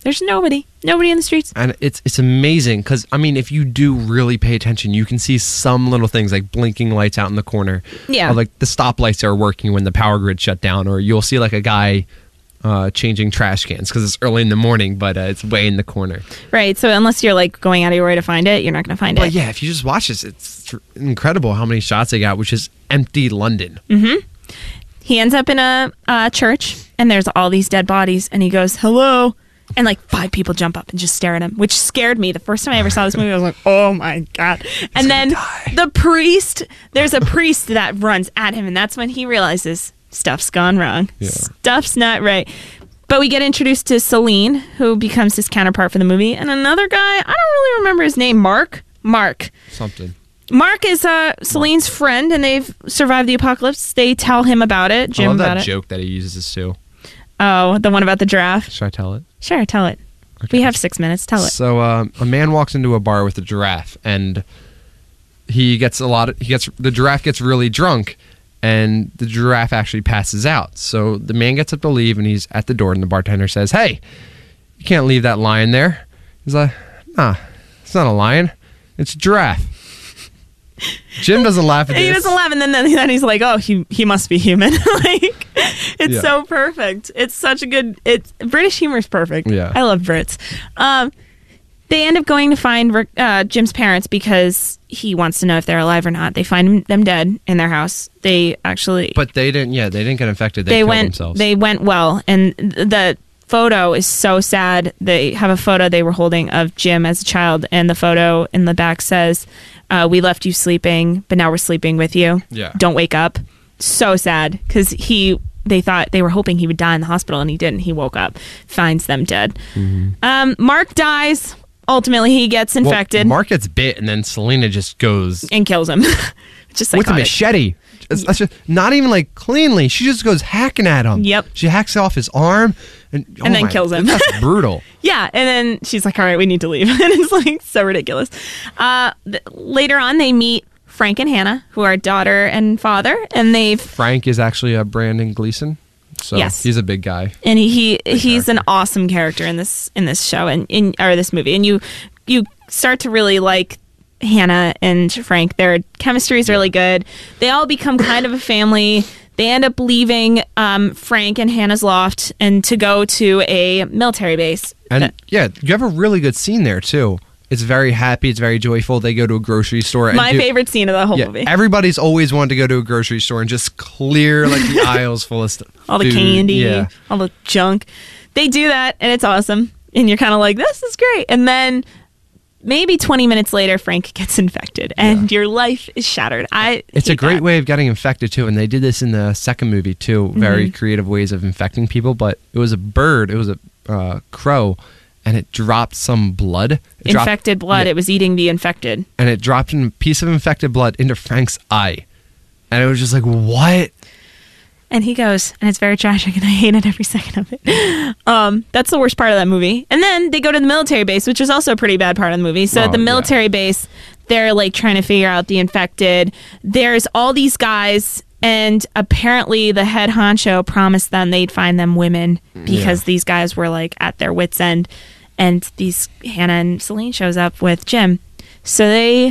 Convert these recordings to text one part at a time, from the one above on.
There's nobody in the streets. And it's amazing because, I mean, if you do really pay attention, you can see some little things like blinking lights out in the corner. Yeah. Or like the stoplights are working when the power grid shut down, or you'll see like a guy changing trash cans because it's early in the morning, but it's way in the corner. Right. So unless you're like going out of your way to find it, you're not going to find it. But yeah, if you just watch this, it's incredible how many shots they got, which is empty London. Mm-hmm. He ends up in a church, and there's all these dead bodies, and he goes, hello. And like 5 people jump up and just stare at him, which scared me. The first time I ever saw this movie, I was like, oh my God. And then there's a priest that runs at him, and that's when he realizes stuff's gone wrong. Yeah. Stuff's not right. But we get introduced to Celine, who becomes his counterpart for the movie, and another guy, I don't really remember his name, Mark Something. Mark is Celine's friend, and they've survived the apocalypse. They tell him about it, Jim, I love about that it. joke that he uses too. Oh, the one about the giraffe? Should I tell it? Sure, tell it. Okay. We have 6 minutes. Tell it. So a man walks into a bar with a giraffe, and the giraffe gets really drunk, and the giraffe actually passes out. So the man gets up to leave, and he's at the door, and the bartender says, "Hey, you can't leave that lion there." He's like, "Nah, it's not a lion. It's a giraffe." Jim doesn't laugh at this. He doesn't laugh, and then he's like, "Oh, he must be human." Like, it's so perfect. It's such a good. British humor is perfect. Yeah, I love Brits. They end up going to find Jim's parents because he wants to know if they're alive or not. They find them dead in their house. But they didn't. Yeah, they didn't get infected. They killed themselves. They went well, and the photo is so sad. They have a photo they were holding of Jim as a child, and the photo in the back says, "We left you sleeping, but now we're sleeping with you. Yeah. Don't wake up." So sad because they were hoping he would die in the hospital, and he didn't. He woke up, finds them dead. Mm-hmm. Mark dies. Ultimately, he gets infected. Well, Mark gets bit, and then Selena just goes and kills him. Just with a machete. That's just, not even like cleanly. She just goes hacking at him. Yep. She hacks off his arm and then kills him. That's brutal. Yeah, and then she's like, "All right, we need to leave." And it's like so ridiculous. Later on, they meet Frank and Hannah, who are daughter and father, and Frank is actually a Brandon Gleeson. So yes. He's a big guy, and he's an awesome character in this show or this movie, and you start to really like Hannah and Frank. Their chemistry is really good. They all become kind of a family. They end up leaving Frank and Hannah's loft and to go to a military base. And you have a really good scene there too. It's very happy. It's very joyful. They go to a grocery store. My favorite scene of the whole movie. Everybody's always wanted to go to a grocery store and just clear like the aisles full of stuff. All the candy, all the junk. They do that, and it's awesome. And you're kind of like, this is great. And then maybe 20 minutes later, Frank gets infected, and your life is shattered. It's a great way of getting infected, too. And they did this in the second movie, too. Very creative ways of infecting people. But it was a bird. It was a crow. And it dropped some blood. Infected blood. Yeah. It was eating the infected. And it dropped a piece of infected blood into Frank's eye. And it was just like, what? And he goes, and it's very tragic, and I hated every second of it. That's the worst part of that movie. And then they go to the military base, which is also a pretty bad part of the movie. So at the military base, they're like trying to figure out the infected. There's all these guys, and apparently the head honcho promised them they'd find them women because these guys were like at their wits' end. And Hannah and Celine shows up with Jim. So they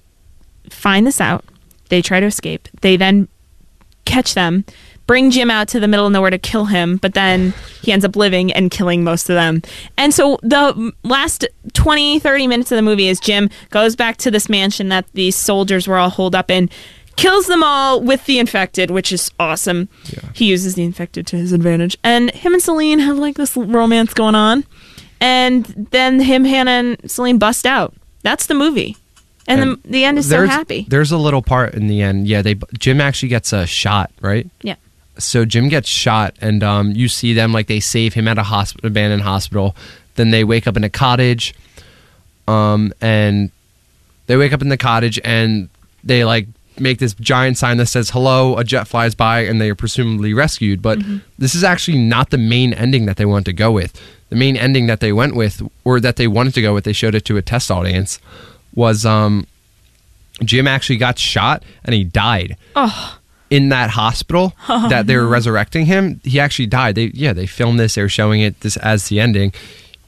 find this out. They try to escape. They then catch them, bring Jim out to the middle of nowhere to kill him, but then he ends up living and killing most of them. And so the last 20, 30 minutes of the movie is Jim goes back to this mansion that these soldiers were all holed up in, kills them all with the infected, which is awesome. Yeah. He uses the infected to his advantage. And him and Celine have like this romance going on. And then Hannah, and Celine bust out. That's the movie. And the end is so happy. There's a little part in the end. Yeah, Jim actually gets a shot, right? Yeah. So Jim gets shot, and you see them, like, they save him at a abandoned hospital. Then they wake up in a cottage, and they wake up in the cottage, and they, like, make this giant sign that says, hello, a jet flies by, and they are presumably rescued. But this is actually not the main ending that they want to go with. The main ending that they went with, or that they wanted to go with, they showed it to a test audience, was Jim actually got shot and he died. Oh. In that hospital that they were resurrecting him. He actually died. They filmed this. They were showing it this as the ending.